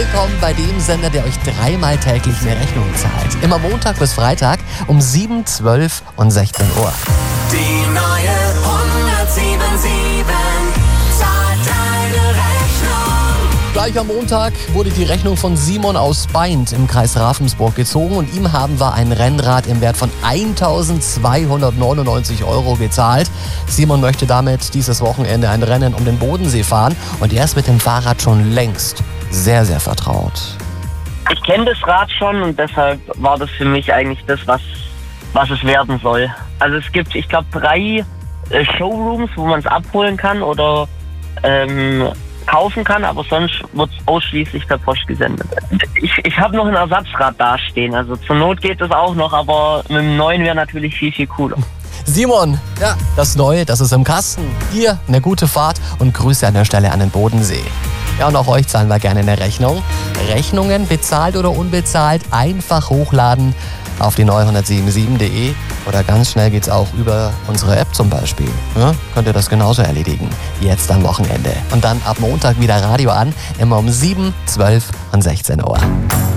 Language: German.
angekommen bei dem Sender, der euch 3-mal täglich eine Rechnung zahlt. Immer Montag bis Freitag um 7, 12 und 16 Uhr. Die neue 107.7 zahlt deine Rechnung. Gleich am Montag wurde die Rechnung von Simon aus Beint im Kreis Ravensburg gezogen und ihm haben wir ein Rennrad im Wert von 1.299 € gezahlt. Simon möchte damit dieses Wochenende ein Rennen um den Bodensee fahren und er ist mit dem Fahrrad schon längst sehr, sehr vertraut. Ich kenne das Rad schon und deshalb war das für mich eigentlich das, was es werden soll. Also es gibt, ich glaube, 3 Showrooms, wo man es abholen kann oder kaufen kann, aber sonst wird es ausschließlich per Post gesendet. Ich habe noch ein Ersatzrad dastehen, also zur Not geht das auch noch, aber mit dem neuen wäre natürlich viel, viel cooler. Simon, ja, das Neue, das ist im Kasten. Dir eine gute Fahrt und Grüße an der Stelle an den Bodensee. Ja, und auch euch zahlen wir gerne eine Rechnung. Rechnungen, bezahlt oder unbezahlt, einfach hochladen auf die neu177.de oder ganz schnell geht's auch über unsere App zum Beispiel. Ja, könnt ihr das genauso erledigen, jetzt am Wochenende. Und dann ab Montag wieder Radio an, immer um 7, 12 und 16 Uhr.